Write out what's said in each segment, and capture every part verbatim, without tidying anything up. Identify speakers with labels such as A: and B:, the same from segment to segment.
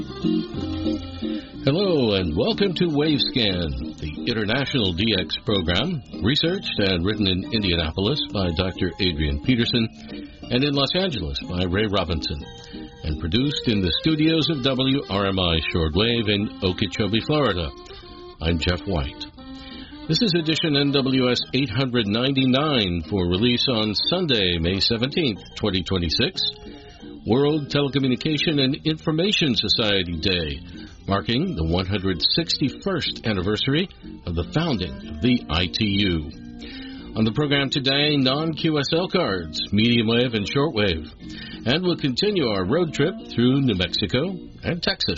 A: Hello and welcome to WaveScan, the international D X program, researched and written in Indianapolis by Doctor Adrian Peterson and in Los Angeles by Ray Robinson, and produced in the studios of W R M I Shortwave in Okeechobee, Florida. I'm Jeff White. This is edition N W S eight ninety-nine for release on Sunday, May seventeenth, twenty twenty-six, World Telecommunication and Information Society Day, marking the one hundred sixty-first anniversary of the founding of the I T U. On the program today, non-Q S L cards, medium wave and shortwave, and we'll continue our road trip through New Mexico and Texas.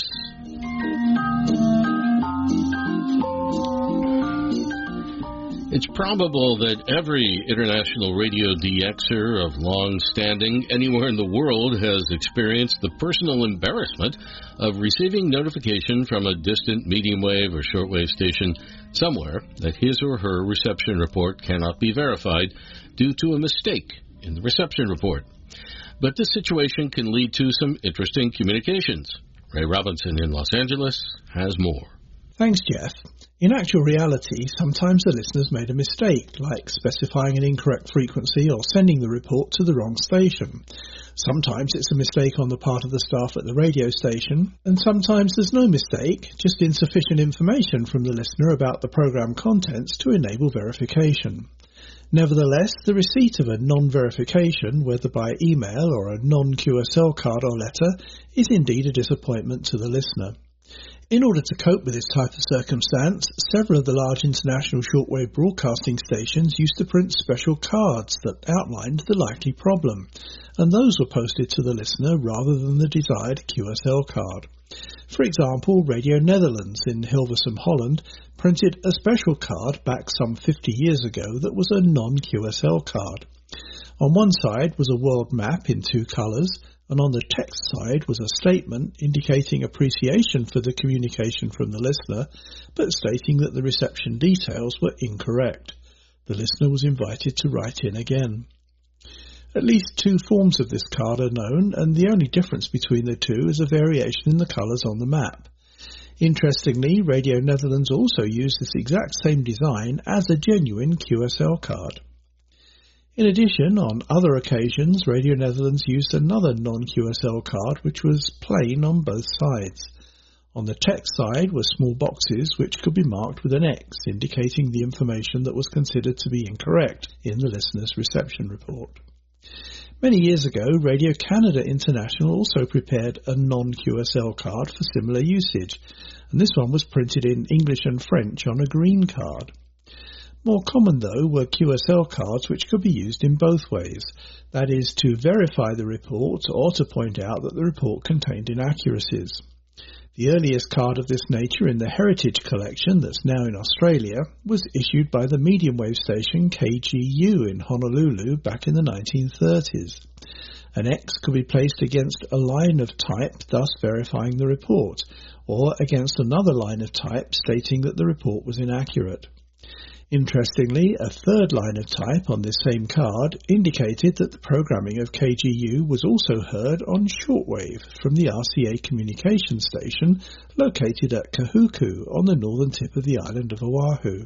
A: It's probable that every international radio D Xer of long standing anywhere in the world has experienced the personal embarrassment of receiving notification from a distant medium wave or shortwave station somewhere that his or her reception report cannot be verified due to a mistake in the reception report. But this situation can lead to some interesting communications. Ray Robinson in Los Angeles has more.
B: Thanks, Jeff. In actual reality, sometimes the listeners made a mistake, like specifying an incorrect frequency or sending the report to the wrong station. Sometimes it's a mistake on the part of the staff at the radio station, and sometimes there's no mistake, just insufficient information from the listener about the program contents to enable verification. Nevertheless, the receipt of a non-verification, whether by email or a non-Q S L card or letter, is indeed a disappointment to the listener. In order to cope with this type of circumstance, several of the large international shortwave broadcasting stations used to print special cards that outlined the likely problem, and those were posted to the listener rather than the desired Q S L card. For example, Radio Netherlands in Hilversum, Holland, printed a special card back some fifty years ago that was a non-Q S L card. On one side was a world map in two colours, and on the text side was a statement indicating appreciation for the communication from the listener, but stating that the reception details were incorrect. The listener was invited to write in again. At least two forms of this card are known, and the only difference between the two is a variation in the colours on the map. Interestingly, Radio Netherlands also used this exact same design as a genuine Q S L card. In addition, on other occasions, Radio Netherlands used another non-Q S L card which was plain on both sides. On the text side were small boxes which could be marked with an X, indicating the information that was considered to be incorrect in the listener's reception report. Many years ago, Radio Canada International also prepared a non-Q S L card for similar usage, and this one was printed in English and French on a green card. More common, though, were Q S L cards which could be used in both ways, that is, to verify the report or to point out that the report contained inaccuracies. The earliest card of this nature in the Heritage Collection, that's now in Australia, was issued by the medium wave station K G U in Honolulu back in the nineteen thirties. An X could be placed against a line of type, thus verifying the report, or against another line of type stating that the report was inaccurate. Interestingly, a third line of type on this same card indicated that the programming of K G U was also heard on shortwave from the R C A communication station located at Kahuku on the northern tip of the island of Oahu.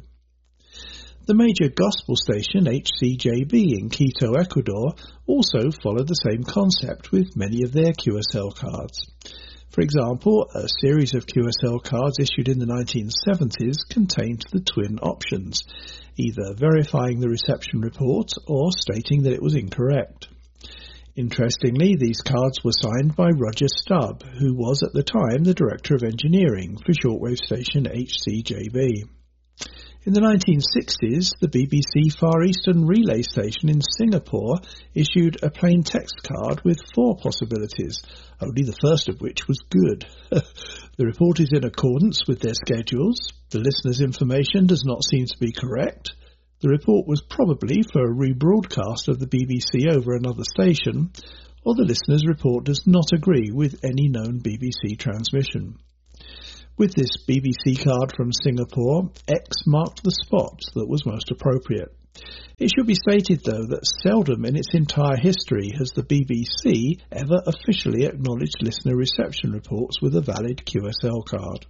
B: The major gospel station H C J B in Quito, Ecuador, also followed the same concept with many of their Q S L cards. For example, a series of Q S L cards issued in the nineteen seventies contained the twin options, either verifying the reception report or stating that it was incorrect. Interestingly, these cards were signed by Roger Stubb, who was at the time the Director of Engineering for shortwave station H C J B. In the nineteen sixties, the B B C Far Eastern Relay Station in Singapore issued a plain text card with four possibilities, only the first of which was good. The report is in accordance with their schedules, the listener's information does not seem to be correct, the report was probably for a rebroadcast of the B B C over another station, or the listener's report does not agree with any known B B C transmission. With this B B C card from Singapore, X marked the spot that was most appropriate. It should be stated, though, that seldom in its entire history has the B B C ever officially acknowledged listener reception reports with a valid Q S L card.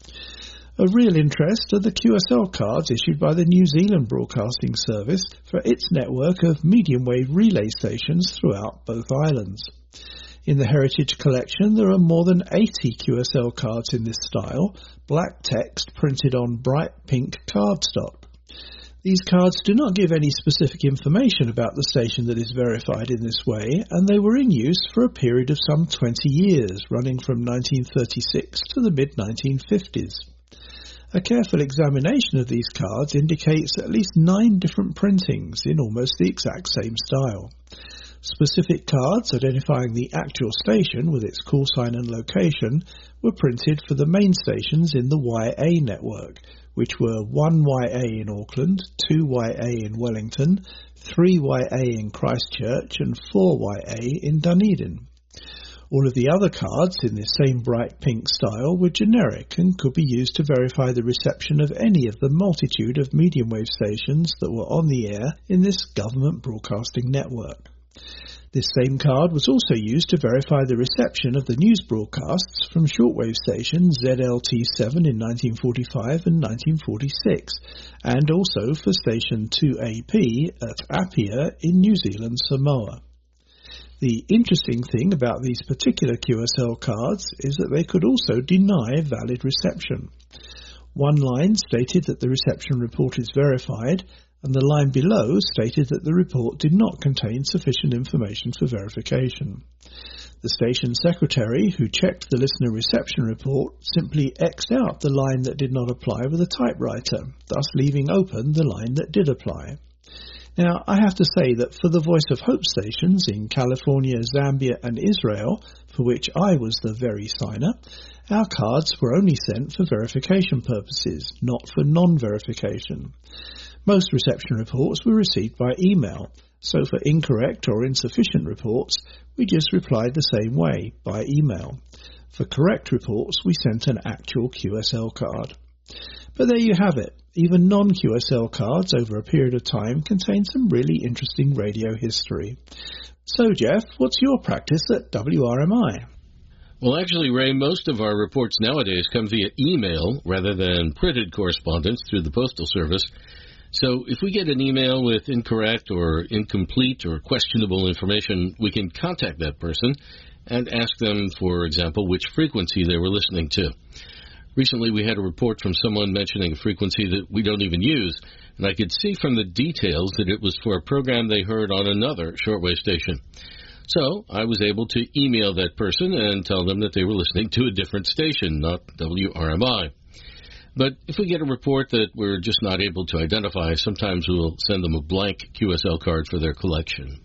B: Of real interest are the Q S L cards issued by the New Zealand Broadcasting Service for its network of medium-wave relay stations throughout both islands. In the Heritage Collection, there are more than eighty Q S L cards in this style, black text printed on bright pink cardstock. These cards do not give any specific information about the station that is verified in this way, and they were in use for a period of some twenty years, running from nineteen thirty-six to the mid nineteen fifties. A careful examination of these cards indicates at least nine different printings in almost the exact same style. Specific cards identifying the actual station with its call sign and location were printed for the main stations in the Y A network, which were one Y A in Auckland, two Y A in Wellington, three Y A in Christchurch and four Y A in Dunedin. All of the other cards in this same bright pink style were generic and could be used to verify the reception of any of the multitude of medium wave stations that were on the air in this government broadcasting network. This same card was also used to verify the reception of the news broadcasts from shortwave station Z L T seven in nineteen forty-five and nineteen forty-six, and also for station two A P at Apia in New Zealand, Samoa. The interesting thing about these particular Q S L cards is that they could also deny valid reception. One line stated that the reception report is verified, and the line below stated that the report did not contain sufficient information for verification. The station secretary, who checked the listener reception report, simply X'd out the line that did not apply with a typewriter, thus leaving open the line that did apply. Now, I have to say that for the Voice of Hope stations in California, Zambia and Israel, for which I was the very signer, our cards were only sent for verification purposes, not for non-verification. Most reception reports were received by email, so for incorrect or insufficient reports, we just replied the same way, by email. For correct reports, we sent an actual Q S L card. But there you have it. Even non-Q S L cards over a period of time contain some really interesting radio history. So, Jeff, what's your practice at W R M I?
A: Well, actually, Ray, most of our reports nowadays come via email rather than printed correspondence through the Postal Service. So if we get an email with incorrect or incomplete or questionable information, we can contact that person and ask them, for example, which frequency they were listening to. Recently, we had a report from someone mentioning a frequency that we don't even use, and I could see from the details that it was for a program they heard on another shortwave station. So I was able to email that person and tell them that they were listening to a different station, not W R M I. But if we get a report that we're just not able to identify, sometimes we'll send them a blank Q S L card for their collection.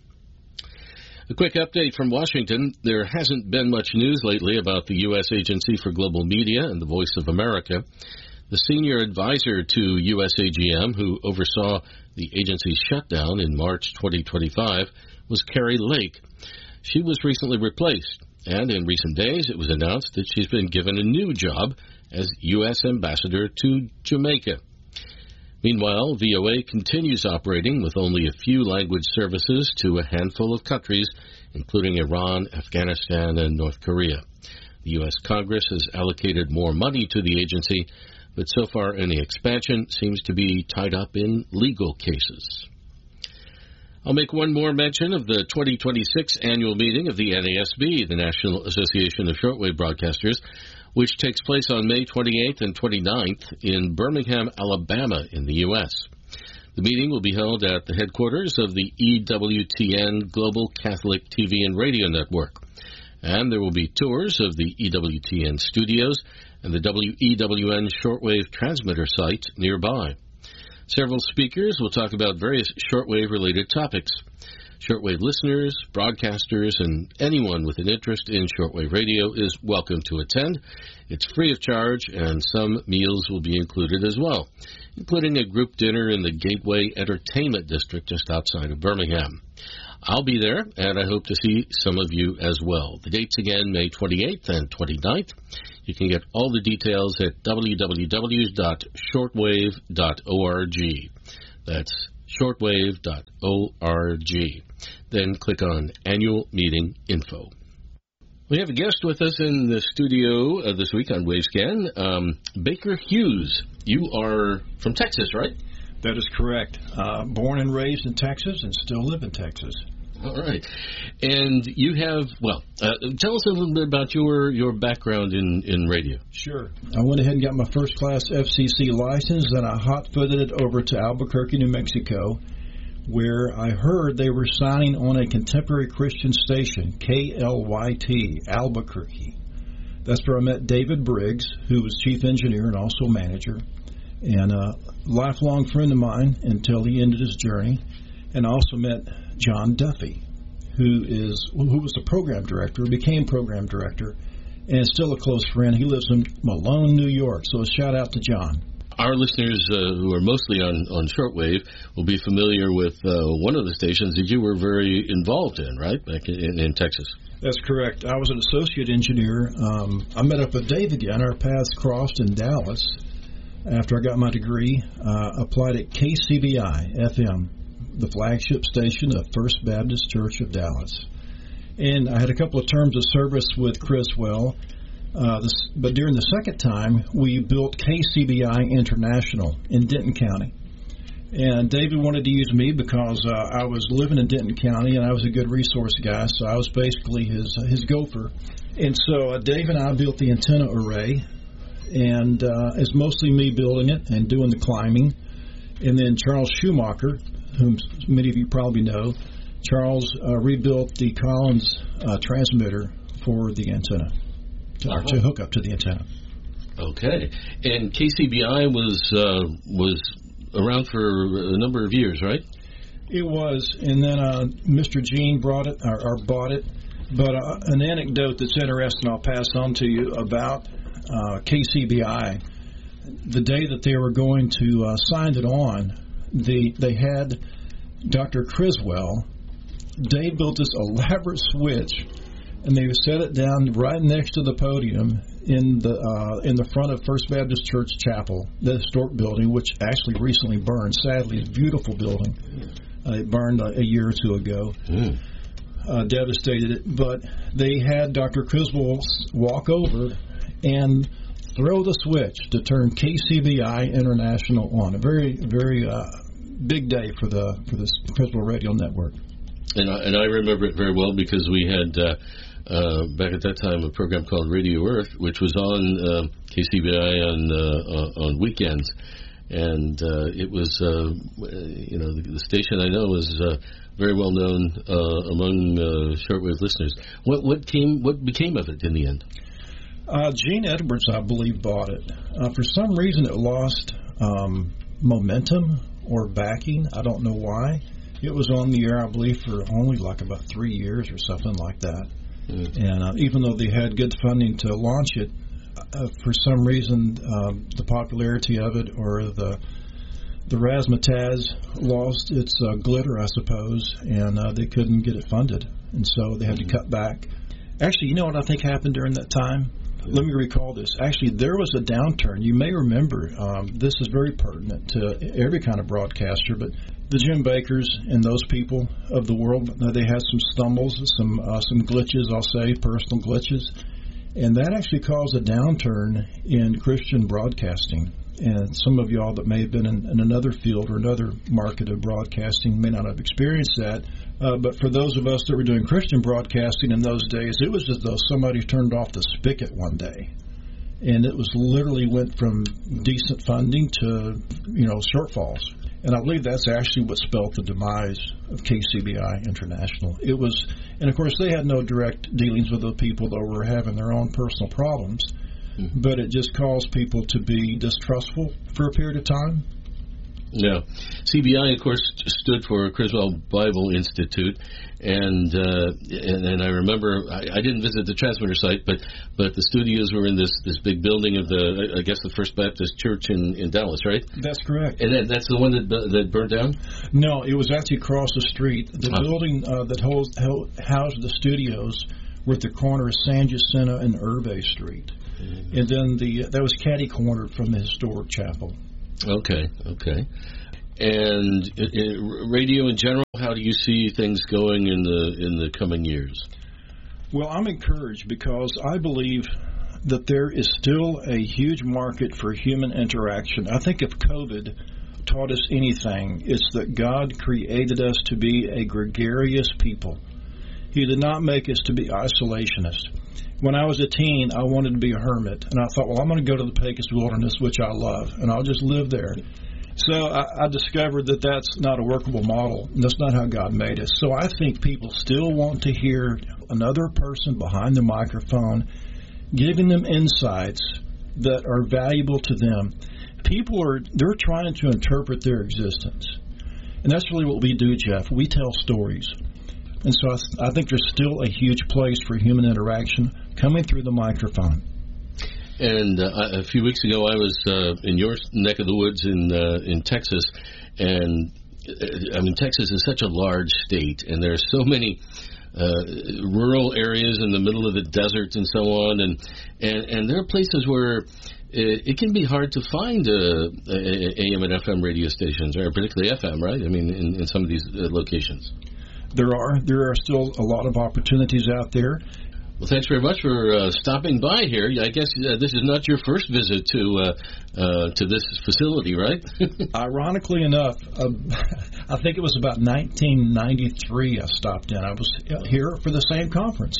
A: A quick update from Washington. There hasn't been much news lately about the U S Agency for Global Media and the Voice of America. The senior advisor to U S A G M, who oversaw the agency's shutdown in March twenty twenty-five, was Carrie Lake. She was recently replaced, and in recent days it was announced that she's been given a new job as U S Ambassador to Jamaica. Meanwhile, V O A continues operating with only a few language services to a handful of countries, including Iran, Afghanistan, and North Korea. The U S Congress has allocated more money to the agency, but so far any expansion seems to be tied up in legal cases. I'll make one more mention of the twenty twenty-six annual meeting of the N A S B, the National Association of Shortwave Broadcasters, which takes place on May twenty-eighth and twenty-ninth in Birmingham, Alabama in the U S The meeting will be held at the headquarters of the E W T N Global Catholic T V and Radio Network. And there will be tours of the E W T N studios and the W E W N shortwave transmitter site nearby. Several speakers will talk about various shortwave-related topics. Shortwave listeners, broadcasters, and anyone with an interest in shortwave radio is welcome to attend. It's free of charge, and some meals will be included as well, including a group dinner in the Gateway Entertainment District just outside of Birmingham. I'll be there, and I hope to see some of you as well. The dates again, May twenty-eighth and twenty-ninth. You can get all the details at w w w dot shortwave dot org. That's shortwave dot org. Then click on Annual Meeting Info. We have a guest with us in the studio uh, this week on Wavescan, um, Baker Hughes. You are from Texas, right?
C: That is correct. Uh, born and raised in Texas and still live in Texas.
A: All right. And you have, well, uh, tell us a little bit about your, your background in, in radio.
C: Sure. I went ahead and got my first-class F C C license, and I hot-footed it over to Albuquerque, New Mexico, where I heard they were signing on a contemporary Christian station, K L Y T, Albuquerque. That's where I met David Briggs, who was chief engineer and also manager, and a lifelong friend of mine until he ended his journey. And I also met John Duffy, who is who was the program director, became program director, and is still a close friend. He lives in Malone, New York, so a shout-out to John.
A: Our listeners uh, who are mostly on, on shortwave will be familiar with uh, one of the stations that you were very involved in, right, back in, in Texas.
C: That's correct. I was an associate engineer. Um, I met up with Dave again. Our paths crossed in Dallas after I got my degree. Uh, applied at K C B I F M, the flagship station of First Baptist Church of Dallas. And I had a couple of terms of service with Criswell. Uh, this, but during the second time, we built K C B I International in Denton County. And David wanted to use me because uh, I was living in Denton County and I was a good resource guy, so I was basically his uh, his gopher. And so uh, Dave and I built the antenna array, and uh, it's mostly me building it and doing the climbing. And then Charles Schumacher, whom many of you probably know, Charles uh, rebuilt the Collins uh, transmitter for the antenna. To, uh-huh. to hook up to the antenna.
A: Okay. And K C B I was uh, was around for a number of years, right?
C: It was, and then uh, Mister Gene brought it, or, or bought it. But uh, an anecdote that's interesting I'll pass on to you about uh, K C B I. The day that they were going to uh, sign it on, the, they had Doctor Criswell. Dave built this elaborate switch, and they set it down right next to the podium in the uh, in the front of First Baptist Church Chapel, the historic building, which actually recently burned. Sadly, it's a beautiful building. Uh, it burned a, a year or two ago. Mm. Uh, devastated it. But they had Doctor Criswell walk over and throw the switch to turn K C B I International on. A very, very uh, big day for the for the Criswell Radio Network.
A: And I, and I remember it very well because we had, uh, uh, back at that time, a program called Radio Earth, which was on uh, K C B I on uh, on weekends. And uh, it was, uh, you know, the, the station I know was uh, very well known uh, among uh, shortwave listeners. What what came? What became of it in the end?
C: Uh, Gene Edwards, I believe, bought it. Uh, for some reason, it lost um, momentum or backing. I don't know why. It was on the air, I believe, for only like about three years or something like that. Mm. And uh, even though they had good funding to launch it, uh, for some reason, uh, the popularity of it or the the razzmatazz lost its uh, glitter, I suppose, and uh, they couldn't get it funded. And so they had mm-hmm. to cut back. Actually, you know what I think happened during that time? Let me recall this. Actually, there was a downturn. You may remember, um, this is very pertinent to every kind of broadcaster, but the Jim Bakers and those people of the world, they had some stumbles, some uh, some glitches, I'll say, personal glitches, and that actually caused a downturn in Christian broadcasting. And some of y'all that may have been in, in another field or another market of broadcasting may not have experienced that. Uh, but for those of us that were doing Christian broadcasting in those days, it was as though somebody turned off the spigot one day. And it was literally went from decent funding to, you know, shortfalls. And I believe that's actually what spelled the demise of K C B I International. It was, and of course they had no direct dealings with the people that were having their own personal problems. But it just caused people to be distrustful for a period of time.
A: Yeah. C B I, of course, stood for Criswell Bible Institute, and uh, and, and I remember, I, I didn't visit the transmitter site, but but the studios were in this, this big building of the, I guess, the First Baptist Church in, in Dallas, right?
C: That's correct.
A: And that, that's the one that that burned down?
C: No, it was actually across the street. The oh. building uh, that holds, held, housed the studios were at the corner of San Jacinto and Hervé Street. Mm-hmm. And then the that was catty-cornered from the historic chapel.
A: Okay, okay. And uh, radio in general, how do you see things going in the in the coming years?
C: Well, I'm encouraged because I believe that there is still a huge market for human interaction. I think if COVID taught us anything, it's that God created us to be a gregarious people. He did not make us to be isolationists. When I was a teen, I wanted to be a hermit, and I thought, well, I'm going to go to the Pecos Wilderness, which I love, and I'll just live there. So I, I discovered that that's not a workable model, and that's not how God made us. So I think people still want to hear another person behind the microphone giving them insights that are valuable to them. People are, they're trying to interpret their existence. And that's really what we do, Jeff. We tell stories. And so I, I think there's still a huge place for human interaction coming through the microphone.
A: And uh, a few weeks ago, I was uh, in your neck of the woods in uh, in Texas, and uh, I mean, Texas is such a large state, and there are so many uh, rural areas in the middle of the desert and so on, and and, and there are places where it, it can be hard to find uh, A M and F M radio stations, or particularly F M, right? I mean, in, in some of these uh, locations.
C: There are there are still a lot of opportunities out there.
A: Well, thanks very much for uh, stopping by here. I guess uh, this is not your first visit to uh, uh, to this facility, right?
C: Ironically enough, uh, I think it was about nineteen ninety-three I stopped in. I was here for the same conference.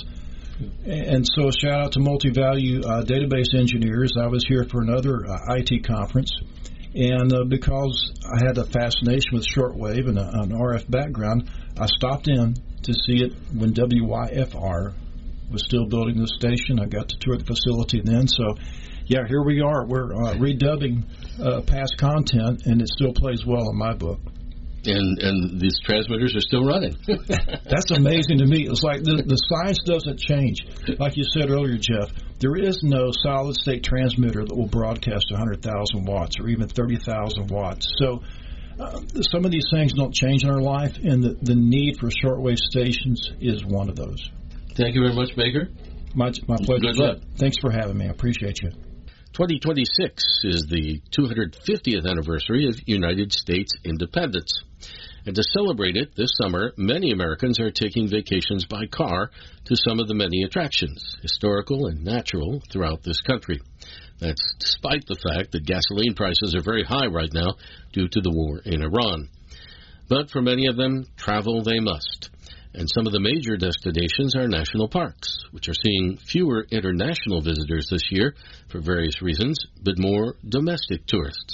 C: And so a shout out to Multi-Value uh, Database Engineers. I was here for another uh, I T conference. And uh, because I had a fascination with shortwave and a, an R F background, I stopped in to see it when W Y F R was still building the station. I got to tour the facility then. So, yeah, here we are. We're uh, redubbing uh, past content, and it still plays well in my book.
A: And and these transmitters are still running.
C: That's amazing to me. It's like the, the science doesn't change. Like you said earlier, Jeff, there is no solid-state transmitter that will broadcast one hundred thousand watts or even thirty thousand watts. So uh, some of these things don't change in our life, and the, the need for shortwave stations is one of those.
A: Thank you very much, Baker.
C: My, my pleasure.
A: Good luck.
C: Thanks for having me. I appreciate you.
A: twenty twenty-six is the two hundred fiftieth anniversary of United States independence. And to celebrate it this summer, many Americans are taking vacations by car to some of the many attractions, historical and natural, throughout this country. That's despite the fact that gasoline prices are very high right now due to the war in Iran. But for many of them, travel they must. And some of the major destinations are national parks, which are seeing fewer international visitors this year for various reasons, but more domestic tourists.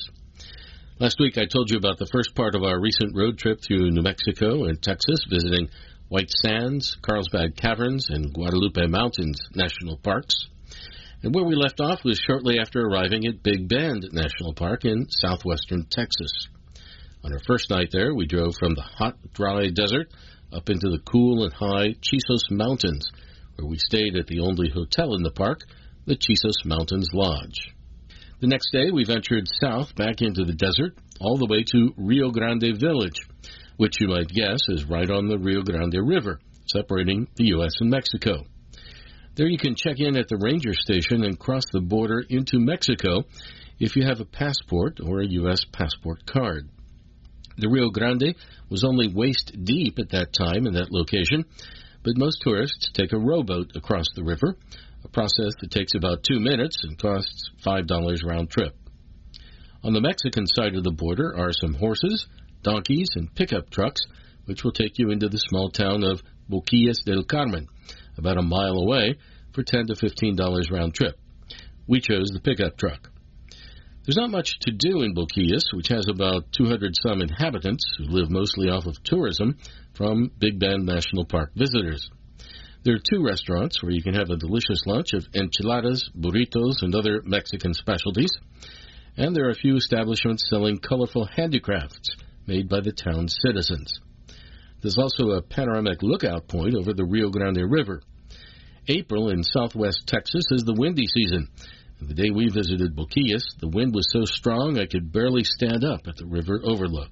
A: Last week I told you about the first part of our recent road trip through New Mexico and Texas, visiting White Sands, Carlsbad Caverns, and Guadalupe Mountains National Parks. And where we left off was shortly after arriving at Big Bend National Park in southwestern Texas. On our first night there, we drove from the hot, dry desert up into the cool and high Chisos Mountains, where we stayed at the only hotel in the park, the Chisos Mountains Lodge. The next day, we ventured south back into the desert, all the way to Rio Grande Village, which you might guess is right on the Rio Grande River, separating the U S and Mexico. There you can check in at the ranger station and cross the border into Mexico if you have a passport or a U S passport card. The Rio Grande was only waist deep at that time in that location, but most tourists take a rowboat across the river, a process that takes about two minutes and costs five dollars round trip. On the Mexican side of the border are some horses, donkeys, and pickup trucks, which will take you into the small town of Boquillas del Carmen, about a mile away, for ten to fifteen dollars round trip. We chose the pickup truck. There's not much to do in Boquillas, which has about two hundred some inhabitants who live mostly off of tourism from Big Bend National Park visitors. There are two restaurants where you can have a delicious lunch of enchiladas, burritos, and other Mexican specialties. And there are a few establishments selling colorful handicrafts made by the town's citizens. There's also a panoramic lookout point over the Rio Grande River. April in southwest Texas is the windy season. And the day we visited Boquillas, the wind was so strong I could barely stand up at the river overlook.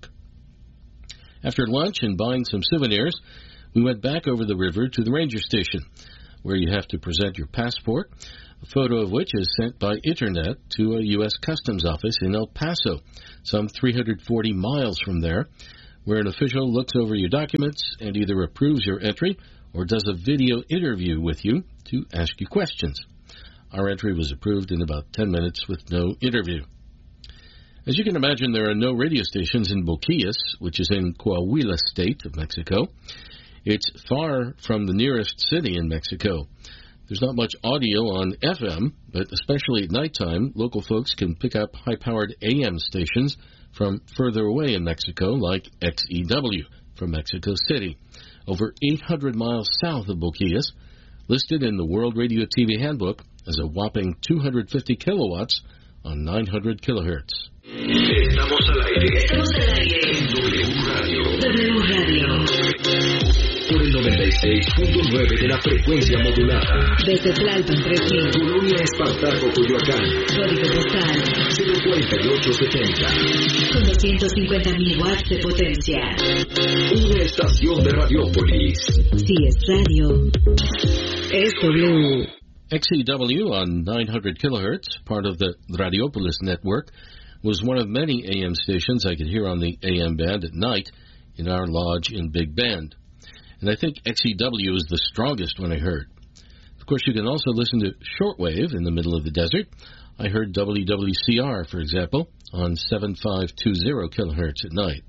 A: After lunch and buying some souvenirs, we went back over the river to the ranger station. where you have to present your passport, a photo of which is sent by Internet to a U S Customs office in El Paso, some three hundred forty miles from there, where an official looks over your documents and either approves your entry or does a video interview with you to ask you questions. Our entry was approved in about ten minutes with no interview. As you can imagine, there are no radio stations in Boquillas, which is in Coahuila State of Mexico. It's far from the nearest city in Mexico. There's not much audio on F M, but especially at nighttime, local folks can pick up high-powered A M stations from further away in Mexico, like X E W from Mexico City, over eight hundred miles south of Boquillas, listed in the World Radio T V Handbook as a whopping two hundred fifty kilowatts on nine hundred kilohertz.
D: Estamos al aire. Estamos al aire. En W Radio. W Radio. Por el noventa y seis punto nueve de la frecuencia modulada. Desde Tlalpan tres mil. Colonia Espartaco, Coyoacán. Código postal cero cuatro ocho setenta. Con doscientos cincuenta mil watts de potencia. Una estación de Radiópolis. Si es radio, es W.
A: X E W on nine hundred kilohertz, part of the Radiopolis network, was one of many A M stations I could hear on the A M band at night in our lodge in Big Bend. And I think X E W is the strongest one I heard. Of course, you can also listen to shortwave in the middle of the desert. I heard W W C R, for example, on seven five two zero kilohertz at night.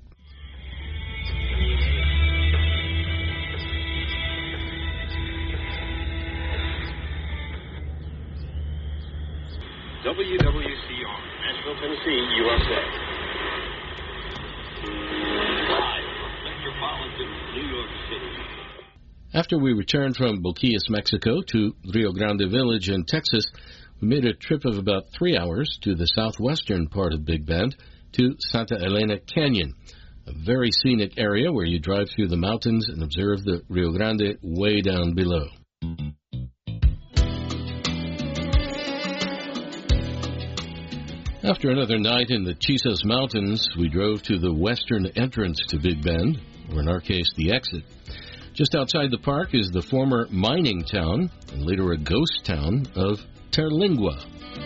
E: W W C R, Nashville, Tennessee, U S A. Live from metropolitan New York City.
A: After we returned from Boquillas, Mexico, to Rio Grande Village in Texas, we made a trip of about three hours to the southwestern part of Big Bend, to Santa Elena Canyon, a very scenic area where you drive through the mountains and observe the Rio Grande way down below. After another night in the Chisos Mountains, we drove to the western entrance to Big Bend, or in our case, the exit. Just outside the park is the former mining town, and later a ghost town, of Terlingua.